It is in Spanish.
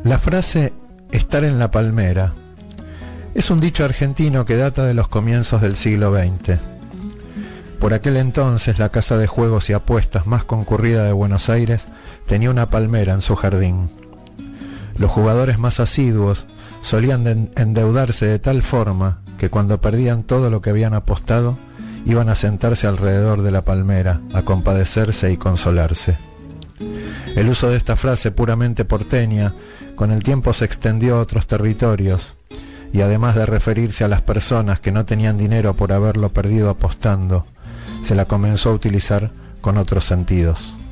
La frase "estar en la palmera" es un dicho argentino que data de los comienzos del siglo XX. Por aquel entonces, la casa de juegos y apuestas más concurrida de Buenos Aires tenía una palmera en su jardín. Los jugadores más asiduos solían endeudarse de tal forma que cuando perdían todo lo que habían apostado, iban a sentarse alrededor de la palmera, a compadecerse y consolarse. El uso de esta frase puramente porteña con el tiempo se extendió a otros territorios, y además de referirse a las personas que no tenían dinero por haberlo perdido apostando, se la comenzó a utilizar con otros sentidos.